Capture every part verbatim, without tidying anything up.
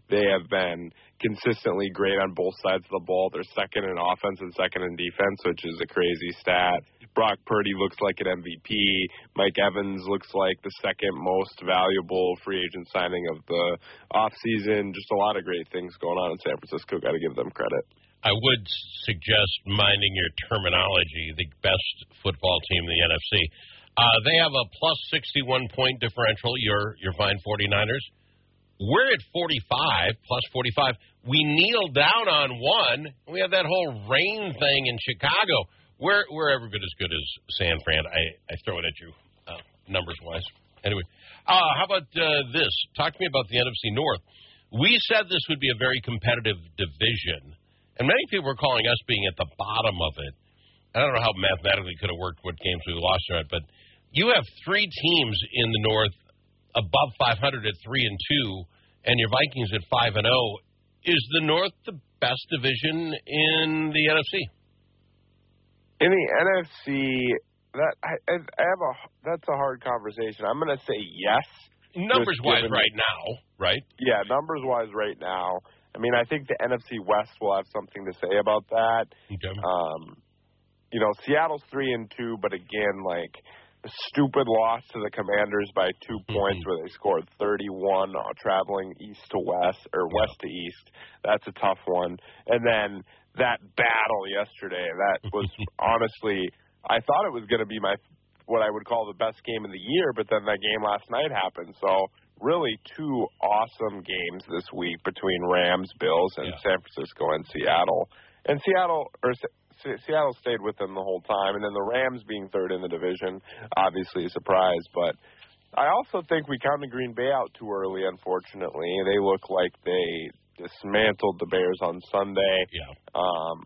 They have been consistently great on both sides of the ball. They're second in offense and second in defense, which is a crazy stat. Brock Purdy looks like an M V P. Mike Evans looks like the second most valuable free agent signing of the offseason. Just a lot of great things going on in San Francisco. Got to give them credit. I would suggest minding your terminology, the best football team in the N F C. Uh, they have a plus sixty-one point differential, your, your fine 49ers. We're at forty-five, plus forty-five. We kneeled down on one. We have that whole rain thing in Chicago. We're, we're every bit as good as San Fran. I, I throw it at you, uh, numbers-wise. Anyway, uh, how about uh, this? Talk to me about the N F C North. We said this would be a very competitive division, and many people were calling us being at the bottom of it. I don't know how mathematically could have worked what games we lost at, but you have three teams in the North above five hundred at three and two, and your Vikings at five and zero. Is the North the best division in the N F C? In the N F C, that I, I have a that's a hard conversation. I'm going to say yes. Numbers wise, right now, right? Yeah, numbers wise, right now. I mean, I think the N F C West will have something to say about that. Okay. Um, you know, Seattle's three and two, but again, like. A stupid loss to the Commanders by two points, mm-hmm. where they scored thirty-one uh, traveling east to west or yeah. west to east. That's a tough one. And then that battle yesterday, that was honestly, I thought it was going to be my what I would call the best game of the year, but then that game last night happened. So really two awesome games this week between Rams, Bills, and yeah. San Francisco and Seattle. And Seattle or. Seattle stayed with them the whole time, and then the Rams being third in the division, obviously a surprise. But I also think we counted Green Bay out too early, unfortunately. They look like they dismantled the Bears on Sunday. Yeah. Um,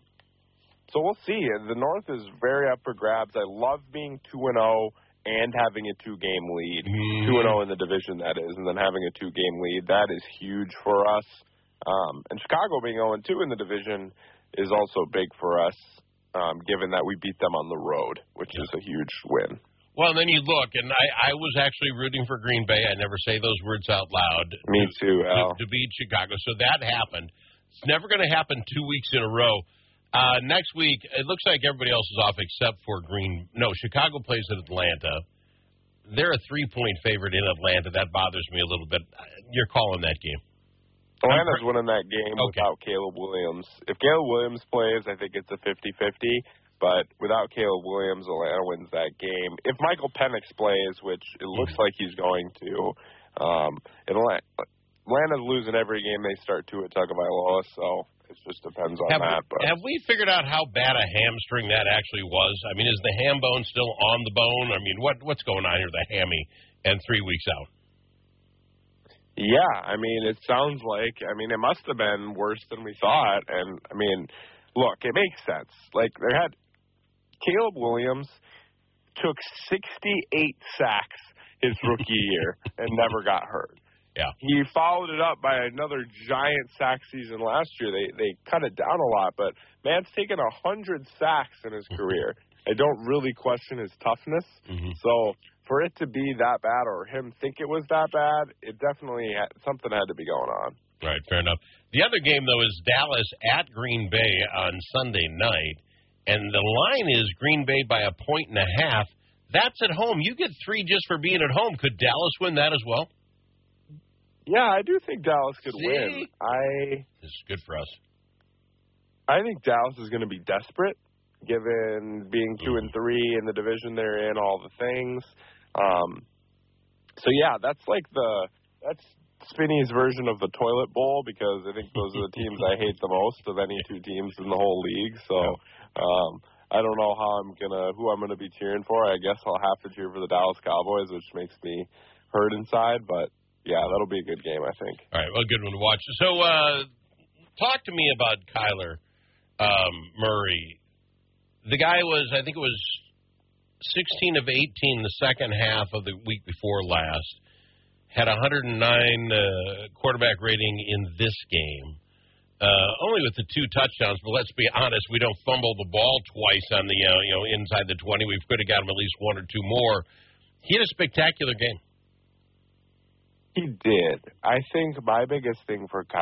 so we'll see. The North is very up for grabs. I love being two and oh and having a two-game lead. Mm. two and oh in the division, that is, and then having a two-game lead. That is huge for us. Um, and Chicago being oh and two in the division is also big for us. Um, given that we beat them on the road, which yeah. is a huge win. Well, then you look, and I, I was actually rooting for Green Bay. I never say those words out loud. Me to, too, Al. To, to beat Chicago. So that happened. It's never going to happen two weeks in a row. Uh, next week, it looks like everybody else is off except for Green. No, Chicago plays at Atlanta. They're a three-point favorite in Atlanta. That bothers me a little bit. You're calling that game. Atlanta's winning that game okay. without Caleb Williams. If Caleb Williams plays, I think it's a fifty-fifty. But without Caleb Williams, Atlanta wins that game. If Michael Penix plays, which it looks mm-hmm. like he's going to, um, Atlanta, Atlanta's losing every game they start to at Tagovailoa, so it just depends on have that. We, but. Have we figured out how bad a hamstring that actually was? I mean, is the ham bone still on the bone? I mean, what what's going on here, the hammy, and three weeks out? Yeah, I mean, it sounds like, I mean, it must have been worse than we thought. And, I mean, look, it makes sense. Like, they had Caleb Williams took sixty-eight sacks his rookie year and never got hurt. Yeah. He followed it up by another giant sack season last year. They they cut it down a lot, but man's taken one hundred sacks in his career. I don't really question his toughness. Mm-hmm. So for it to be that bad or him think it was that bad, it definitely had, something had to be going on. Right, fair enough. The other game, though, is Dallas at Green Bay on Sunday night, and the line is Green Bay by a point and a half. That's at home. You get three just for being at home. Could Dallas win that as well? Yeah, I do think Dallas could See? win. I This is good for us. I think Dallas is going to be desperate, given being two and three in the division they're in, all the things. Um, so yeah, that's like the that's Spinney's version of the toilet bowl, because I think those are the teams I hate the most of any two teams in the whole league. So um, I don't know how I'm gonna who I'm gonna be cheering for. I guess I'll have to cheer for the Dallas Cowboys, which makes me hurt inside. But yeah, that'll be a good game, I think. All right, well, good one to watch. So uh, talk to me about Kyler um, Murray. The guy was, I think it was sixteen of eighteen the second half of the week before last. Had one hundred nine uh, quarterback rating in this game. Uh, only with the two touchdowns, but let's be honest, we don't fumble the ball twice on the uh, you know inside the twenty. We could have got him at least one or two more. He had a spectacular game. He did. I think my biggest thing for Kyler